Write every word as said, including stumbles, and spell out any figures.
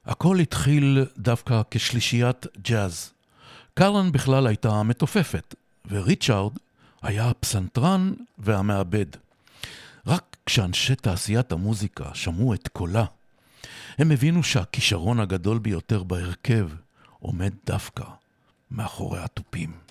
הכל התחיל דווקא כשלישיית ג'אז. קרלן בכלל הייתה מתופפת, וריצ'ארד היה הפסנתרן והמעבד. רק כשאנשי תעשיית המוזיקה שמעו את קולה, הם הבינו שהכישרון הגדול ביותר בהרכב עומד דווקא מאחורי הטופים.